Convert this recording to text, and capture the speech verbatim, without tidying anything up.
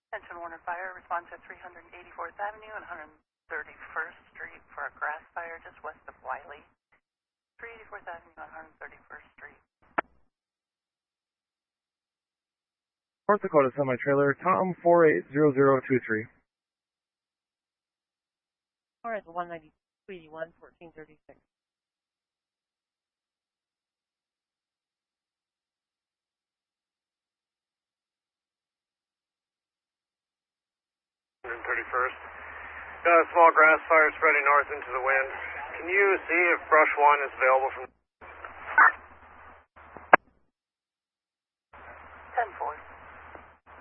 Attention Warner Fire, respond to three eighty-fourth Avenue and one thirty-first Street for a grass fire just west of Wiley. three eighty-fourth Avenue and one thirty-first Street. North Dakota semi-trailer, Tom four eight zero zero two three. Alright, one ninety-two eighty-one, fourteen thirty-six. one thirty-first. Got a small grass fire spreading north into the wind. Can you see if brush one is available from